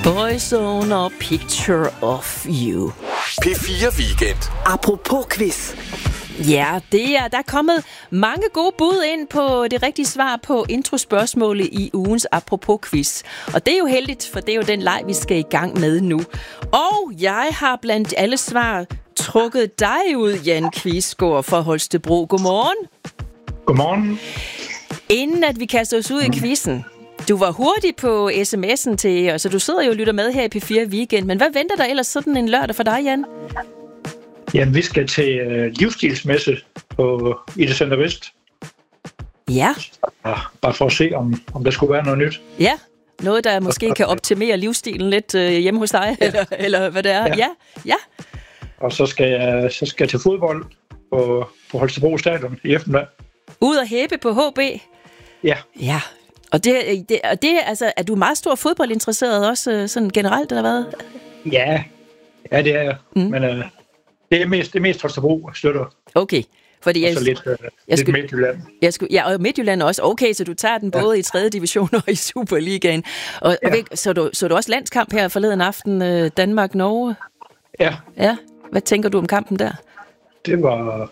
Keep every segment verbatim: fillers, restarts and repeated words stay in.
Boyzone og Picture of You. P fire Weekend. Apropos quiz. Ja, det er, der er kommet mange gode bud ind på det rigtige svar på introspørgsmålet i ugens Apropos quiz. Og det er jo heldigt, for det er jo den leg, vi skal i gang med nu. Og jeg har blandt alle svar trukket dig ud, Jan Kvistgaard fra Holstebro. Godmorgen. Godmorgen. Inden at vi kaster os ud i quizzen, du var hurtig på sms'en til os, så du sidder jo og lytter med her i P fire Weekend. Men hvad venter der ellers sådan en lørdag for dig, Jan? Jamen, vi skal til øh, livsstilsmesse på I D Center Vest. Ja. Ja. Bare for at se, om, om der skulle være noget nyt. Ja, noget, der måske kan optimere livsstilen lidt øh, hjemme hos dig, ja. eller, eller hvad det er. Ja. ja, ja. Og så skal jeg, så skal jeg til fodbold på, på Holstebro Stadion i eftermiddag. Ud og hæppe på H B? Ja. Ja. Og det, det, og det altså, er du meget stor fodboldinteresseret også sådan generelt, eller hvad? Ja, ja det er jeg. Mm. Men øh, det er mest, det er mest Holstebro, jeg støtter. Okay. Fordi jeg, og så lidt, øh, jeg lidt skulle, Midtjylland. Jeg skulle, ja, og Midtjylland også. Okay, så du tager den både ja. i tredje division og i Superligaen. Og, ja. og så, du, så du også landskamp her forleden aften, øh, Danmark-Norge? Ja. Ja. Hvad tænker du om kampen der? Det var...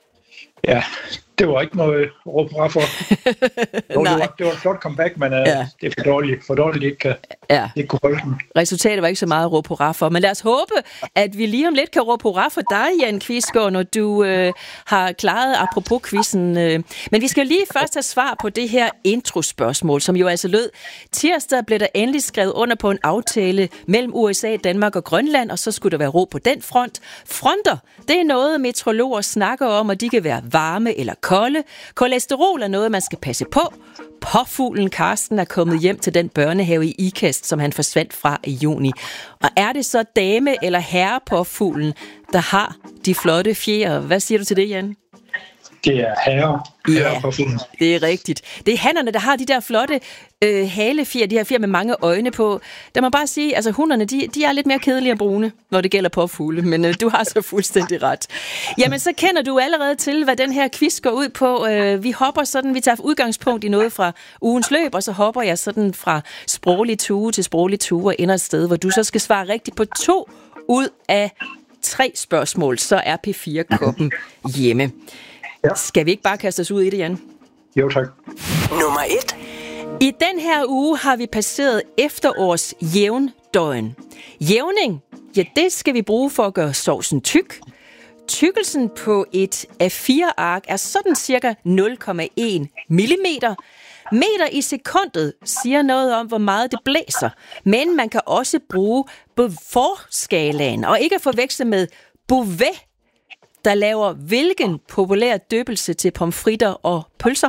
Ja, det var ikke noget råb hurra for. Jo, det, var, det var et flot comeback, men uh, ja. det er for dårligt, for dårligt, ikke kan, ja. ikke kunne holde den. Resultatet var ikke så meget råb hurra for, men lad os håbe, at vi lige om lidt kan råbe hurra for dig, Jan Kvistgaard, når du øh, har klaret apropos quizzen. Øh. Men vi skal lige først have svar på det her introspørgsmål, som jo altså lød: tirsdag blev der endelig skrevet under på en aftale mellem U S A, Danmark og Grønland, og så skulle der være ro på den front. Fronter, det er noget, meteorologer snakker om, og de kan være varme eller kolde. Kolesterol er noget, man skal passe på. Påfuglen Karsten er kommet hjem til den børnehave i Ikast, som han forsvandt fra i juni. Og er det så dame eller herre påfuglen, der har de flotte fjer? Hvad siger du til det, Jan? Det er herre. Ja, det er rigtigt. Det er hannerne, der har de der flotte øh, halefjer, de her fjer med mange øjne på. Der må bare sige, altså hunderne, de, de er lidt mere kedelige og brune, når det gælder påfugle, men øh, du har så fuldstændig ret. Jamen, så kender du allerede til, hvad den her quiz går ud på. Øh, vi hopper sådan, vi tager udgangspunkt i noget fra ugens løb, og så hopper jeg sådan fra sproglig tue til sproglig tue og ender et sted, hvor du så skal svare rigtigt på to ud af tre spørgsmål. Så er P fire-koppen hjemme. Ja. Skal vi ikke bare kaste os ud i det, Jan? Jo, tak. Nummer et. I den her uge har vi passeret efterårs jævndøgn. Jævning, ja, det skal vi bruge for at gøre sovsen tyk. Tykkelsen på et A fire ark er sådan cirka nul komma en millimeter. Meter i sekundet siger noget om, hvor meget det blæser. Men man kan også bruge Beaufort-skalaen, og ikke at forveksle med Beauvais, der laver hvilken populær døbelse til pomfritter og pølser?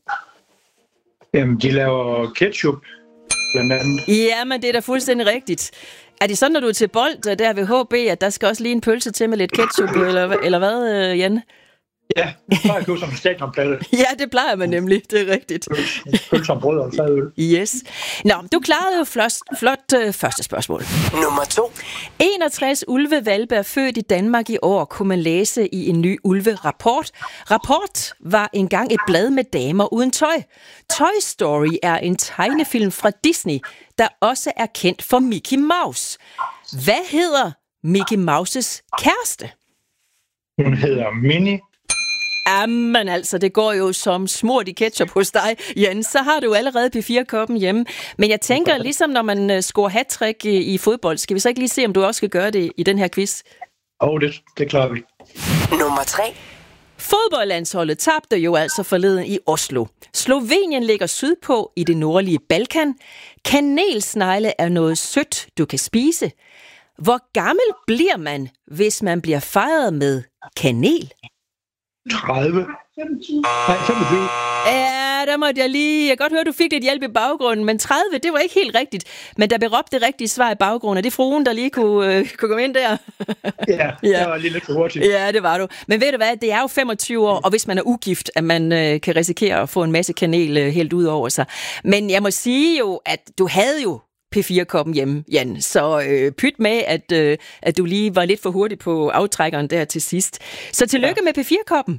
Jamen, de laver ketchup, blandt andet. Ja, men det er da fuldstændig rigtigt. Er det sådan, når du er til bold der ved H B, at der skal også lige en pølse til med lidt ketchup, eller, eller hvad, Jan? Ja, det plejer at købe som en stadionplatte. Ja, det plejer man nemlig, det er rigtigt. Pølse som brød og fadøl. Yes. Nå, du klarede jo flot, flot uh, første spørgsmål. Nummer to. enogtres ulvehvalpe er født i Danmark i år, kunne man læse i en ny ulverapport. Rapport var engang et blad med damer uden tøj. Toy Story er en tegnefilm fra Disney, der også er kendt for Mickey Mouse. Hvad hedder Mickey Mouses kæreste? Hun hedder Minnie. Jamen altså, det går jo som smurt i ketchup hos dig, Jan. Så har du allerede P fire-koppen hjemme. Men jeg tænker, ligesom når man scorer hattrick i, i fodbold, skal vi så ikke lige se, om du også skal gøre det i den her quiz? Åh, oh, det, det klarer vi. Nummer tre. Fodboldlandsholdet tabte jo altså forleden i Oslo. Slovenien ligger sydpå i det nordlige Balkan. Kanelsnegle er noget sødt, du kan spise. Hvor gammel bliver man, hvis man bliver fejret med kanel? tredive. Nej, femogtyve. Ja, der måtte jeg lige... Jeg kan godt høre, du fik lidt hjælp i baggrunden, men tredive, det var ikke helt rigtigt. Men der blev råbt det rigtige svar i baggrunden. Er det fruen, der lige kunne, øh, kunne komme ind der? Ja, ja, det var lige lidt for hurtigt. Ja, det var du. Men ved du hvad, det er jo femogtyve år, og hvis man er ugift, at man øh, kan risikere at få en masse kanel øh, helt ud over sig. Men jeg må sige jo, at du havde jo P fire-koppen hjemme, Jan. Så øh, pyt med, at, øh, at du lige var lidt for hurtig på aftrækkeren der til sidst. Så tillykke ja. med P fire-koppen.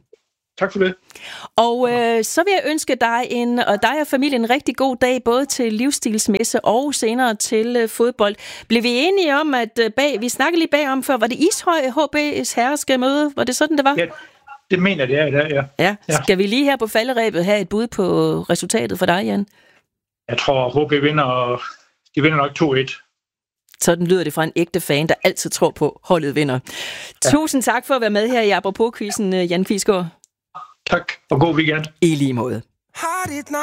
Tak for det. Og øh, så vil jeg ønske dig en, og dig og familien en rigtig god dag, både til livsstilsmesse og senere til øh, fodbold. Blev vi enige om, at øh, bag, vi snakkede lige bagom før, var det Ishøj H B's herre skal møde? Var det sådan, det var? Ja, det mener det er i dag, ja. ja. Ja. Skal vi lige her på falderæbet have et bud på resultatet for dig, Jan? Jeg tror, H B vinder, og de vinder nok to et. Sådan lyder det fra en ægte fan, der altid tror på, holdet vinder. Ja. Tusind tak for at være med her i Apropos-quizzen, Jan Kvisgaard. Tak, og god weekend. I lige måde.